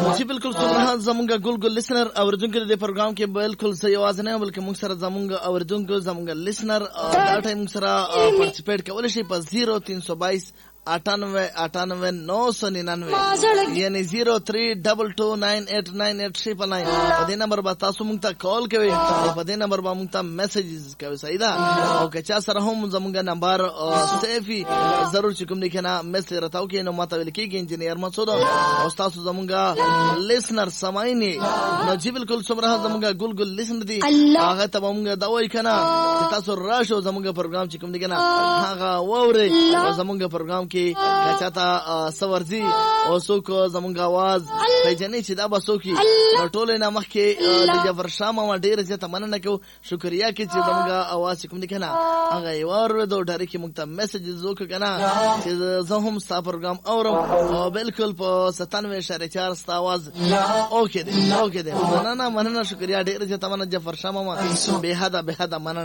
چې بالکل څومره زمونږ ګل لیسنر اوریدونکو د پروګرام کې بالکل صحیح आवाज نه بلکې موږ سره زمونږ اوریدونکو زمونږ لیسنر دا ټایم سره پارټیسپیټ کولای شي په 0322 98 یعنی 0322989899 په دې نمبر باندې تاسو مونږ ته کال کوئ او په دې نمبر باندې مونږ ته میسجز کوئ صحیح ده او که چا سره هم زمونږ نمبر سیفي ضرور چې کوم لیکنه میسج راتاو کې نو ماته ویل کېږي انجینیر مسعود او تاسو زمونږ لیسنر سماینه نو چې بالکل څومره زمونږ ګل لیسنر دي هغه ته مونږ دا وایو کنه چې تاسو راشو زمونږ پروګرام چې کوم دی کنه هغه ووري زمونږ پروګرام کې کچاته سورزي او څوک زمونږ आवाज پیژنې چې دا بسو کې ټولې نه مخ کې د جعفر شاه ما ډېر زیاته مننه کوم شکریا کې چې زمونږ आवाज کوم دي کنه هغه یوار د ډاري کې موږ ته میسجز وکړه کنه چې زه هم ستا پروګرام اورم او بالکل په 97.4 ستا आवाज اوکې دی مننه شکریا ډېر زیاته مننه جعفر شاه ما به حدا مننه